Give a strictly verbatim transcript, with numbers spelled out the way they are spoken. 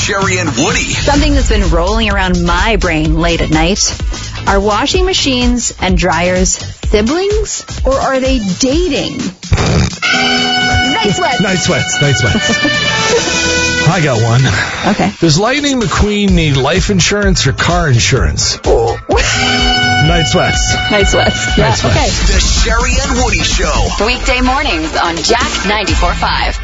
Sherry and Woody. Something that's been rolling around my brain late at night. Are washing machines and dryers siblings, or are they dating? Night sweats. Night sweats. Night sweats. I got one. Okay. Does Lightning McQueen need life insurance or car insurance? Oh. Night sweats. Night sweats. Night sweats. Okay. The Sherry and Woody Show. Weekday mornings on Jack ninety-four point five.